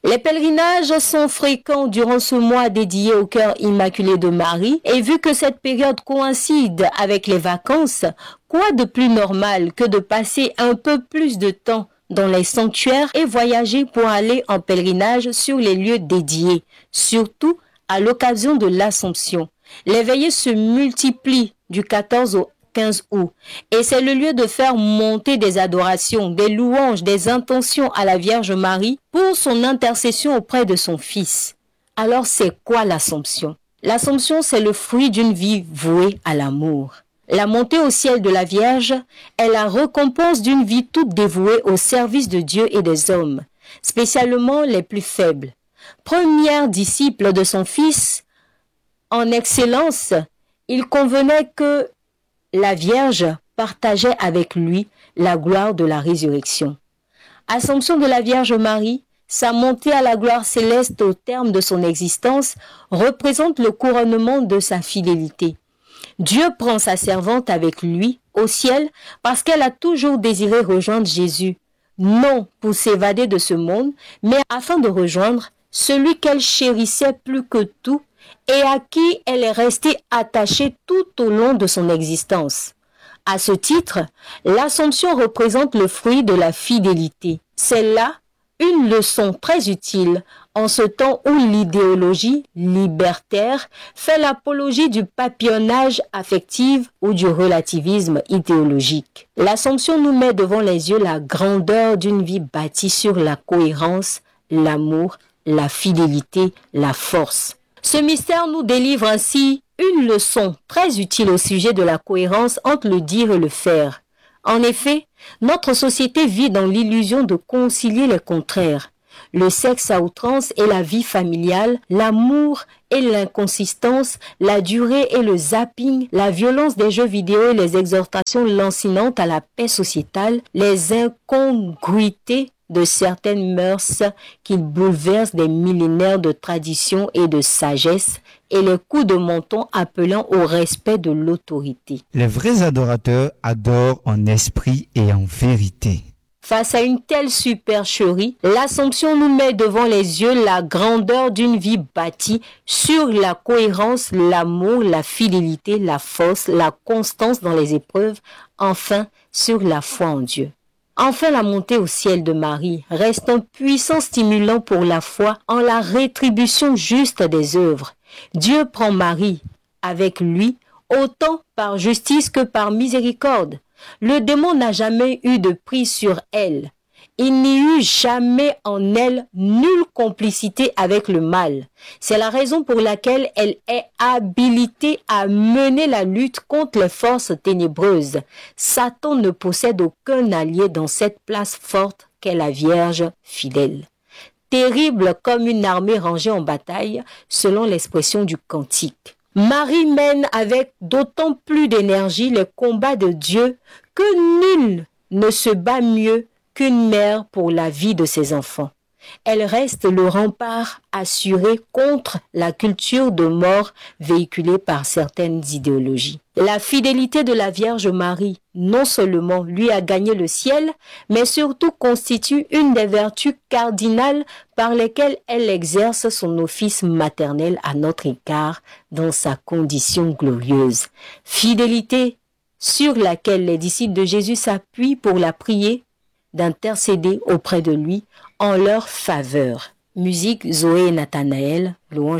Les pèlerinages sont fréquents durant ce mois dédié au cœur immaculé de Marie et vu que cette période coïncide avec les vacances, quoi de plus normal que de passer un peu plus de temps dans les sanctuaires et voyager pour aller en pèlerinage sur les lieux dédiés, surtout à l'occasion de l'Assomption. Les veillées se multiplient du 14 au 15 août et c'est le lieu de faire monter des adorations, des louanges, des intentions à la Vierge Marie pour son intercession auprès de son Fils. Alors c'est quoi l'Assomption? L'Assomption, c'est le fruit d'une vie vouée à l'amour. La montée au ciel de la Vierge est la récompense d'une vie toute dévouée au service de Dieu et des hommes, spécialement les plus faibles. Première disciple de son Fils, en excellence, il convenait que la Vierge partageait avec lui la gloire de la résurrection. Assomption de la Vierge Marie, sa montée à la gloire céleste au terme de son existence, représente le couronnement de sa fidélité. Dieu prend sa servante avec lui au ciel parce qu'elle a toujours désiré rejoindre Jésus, non pour s'évader de ce monde, mais afin de rejoindre celui qu'elle chérissait plus que tout et à qui elle est restée attachée tout au long de son existence. À ce titre, l'Assomption représente le fruit de la fidélité. C'est là une leçon très utile en ce temps où l'idéologie libertaire fait l'apologie du papillonnage affectif ou du relativisme idéologique. L'Assomption nous met devant les yeux la grandeur d'une vie bâtie sur la cohérence, l'amour, la fidélité, la force. Ce mystère nous délivre ainsi une leçon très utile au sujet de la cohérence entre le dire et le faire. En effet, notre société vit dans l'illusion de concilier les contraires. Le sexe à outrance et la vie familiale, l'amour et l'inconsistance, la durée et le zapping, la violence des jeux vidéo et les exhortations lancinantes à la paix sociétale, les incongruités de certaines mœurs qui bouleversent des millénaires de tradition et de sagesse et les coups de menton appelant au respect de l'autorité. Les vrais adorateurs adorent en esprit et en vérité. Face à une telle supercherie, l'Assomption nous met devant les yeux la grandeur d'une vie bâtie sur la cohérence, l'amour, la fidélité, la force, la constance dans les épreuves, enfin sur la foi en Dieu. Enfin, la montée au ciel de Marie reste un puissant stimulant pour la foi en la rétribution juste des œuvres. Dieu prend Marie avec lui autant par justice que par miséricorde. Le démon n'a jamais eu de prise sur elle. Il n'y eut jamais en elle nulle complicité avec le mal. C'est la raison pour laquelle elle est habilitée à mener la lutte contre les forces ténébreuses. Satan ne possède aucun allié dans cette place forte qu'est la Vierge fidèle. Terrible comme une armée rangée en bataille, selon l'expression du cantique. Marie mène avec d'autant plus d'énergie les combats de Dieu que nul ne se bat mieux qu'une mère pour la vie de ses enfants. Elle reste le rempart assuré contre la culture de mort véhiculée par certaines idéologies. La fidélité de la Vierge Marie non seulement lui a gagné le ciel, mais surtout constitue une des vertus cardinales par lesquelles elle exerce son office maternel à notre égard dans sa condition glorieuse. Fidélité sur laquelle les disciples de Jésus s'appuient pour la prier, d'intercéder auprès de lui en leur faveur. Musique Zoé et Nathanaël, louange